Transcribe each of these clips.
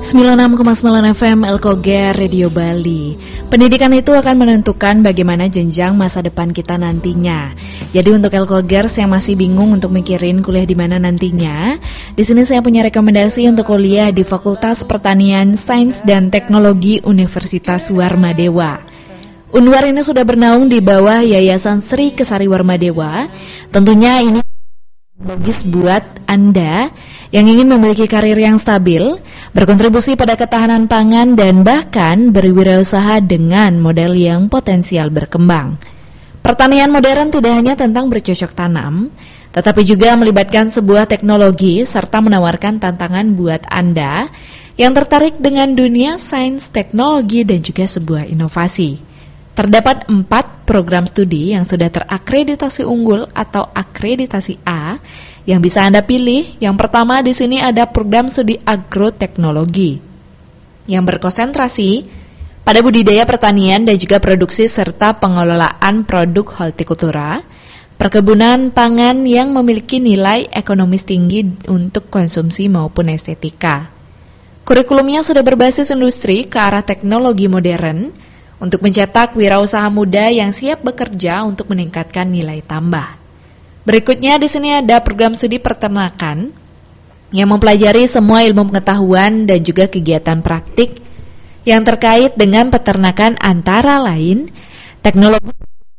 96,9 FM Elkoger Radio Bali. Pendidikan itu akan menentukan bagaimana jenjang masa depan kita nantinya. Jadi untuk Elkogers yang masih bingung untuk mikirin kuliah di mana nantinya, di sini saya punya rekomendasi untuk kuliah di Fakultas Pertanian, Sains dan Teknologi Universitas Warmadewa. Unwar ini sudah bernaung di bawah Yayasan Sri Kesari Warmadewa. Tentunya ini bagus buat Anda yang ingin memiliki karir yang stabil, berkontribusi pada ketahanan pangan, dan bahkan berwirausaha dengan model yang potensial berkembang. Pertanian modern tidak hanya tentang bercocok tanam, tetapi juga melibatkan sebuah teknologi serta menawarkan tantangan buat Anda yang tertarik dengan dunia sains, teknologi, dan juga sebuah inovasi. Terdapat 4 program studi yang sudah terakreditasi unggul atau akreditasi A yang bisa Anda pilih. Yang pertama di sini ada program studi agroteknologi yang berkonsentrasi pada budidaya pertanian dan juga produksi serta pengelolaan produk hortikultura, perkebunan pangan yang memiliki nilai ekonomis tinggi untuk konsumsi maupun estetika. Kurikulumnya sudah berbasis industri ke arah teknologi modern untuk mencetak wirausaha muda yang siap bekerja untuk meningkatkan nilai tambah. Berikutnya di sini ada program studi peternakan yang mempelajari semua ilmu pengetahuan dan juga kegiatan praktik yang terkait dengan peternakan, antara lain teknologi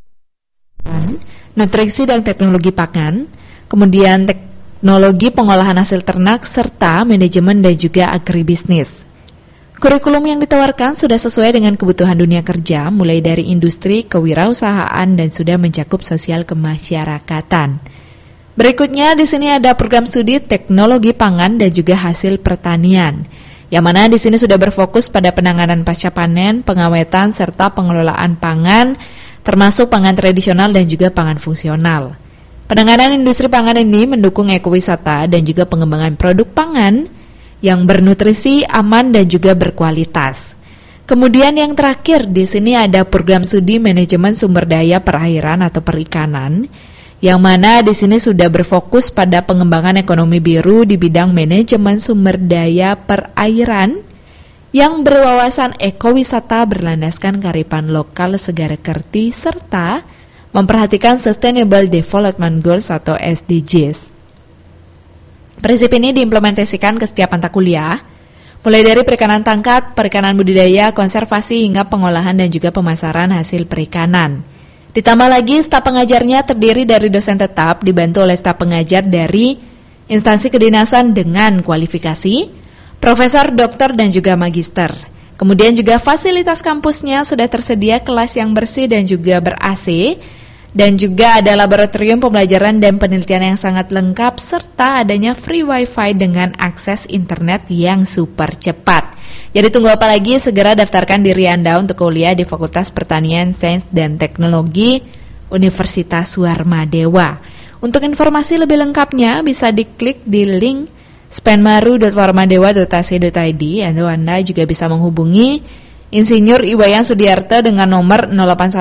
nutrisi dan teknologi pakan, kemudian teknologi pengolahan hasil ternak serta manajemen dan juga agribisnis. Kurikulum yang ditawarkan sudah sesuai dengan kebutuhan dunia kerja, mulai dari industri, kewirausahaan, dan sudah mencakup sosial kemasyarakatan. Berikutnya di sini ada program studi teknologi pangan dan juga hasil pertanian, yang mana di sini sudah berfokus pada penanganan pasca panen, pengawetan, serta pengelolaan pangan, termasuk pangan tradisional dan juga pangan fungsional. Penanganan industri pangan ini mendukung ekowisata dan juga pengembangan produk pangan yang bernutrisi, aman, dan juga berkualitas. Kemudian yang terakhir di sini ada program studi manajemen sumber daya perairan atau perikanan, yang mana di sini sudah berfokus pada pengembangan ekonomi biru di bidang manajemen sumber daya perairan yang berwawasan ekowisata berlandaskan kearifan lokal segara kerti serta memperhatikan Sustainable Development Goals atau SDGs. Prinsip ini diimplementasikan ke setiap mata kuliah, mulai dari perikanan tangkap, perikanan budidaya, konservasi, hingga pengolahan dan juga pemasaran hasil perikanan. Ditambah lagi, staf pengajarnya terdiri dari dosen tetap, dibantu oleh staf pengajar dari instansi kedinasan dengan kualifikasi, profesor, doktor, dan juga magister. Kemudian juga fasilitas kampusnya sudah tersedia kelas yang bersih dan juga ber-AC, dan juga ada laboratorium pembelajaran dan penelitian yang sangat lengkap, serta adanya free wifi dengan akses internet yang super cepat. Jadi tunggu apa lagi, segera daftarkan diri Anda untuk kuliah di Fakultas Pertanian, Sains dan Teknologi Universitas Warmadewa. Untuk informasi lebih lengkapnya bisa diklik di link spenmaru.warmadewa.ac.id, atau Anda juga bisa menghubungi Insinyur Iwayan Sudiarto dengan nomor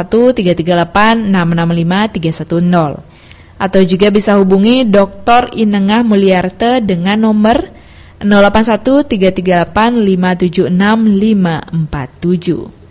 081-338-665-310, atau juga bisa hubungi Dr. Inengah Mulyarto dengan nomor 081-338-576-547.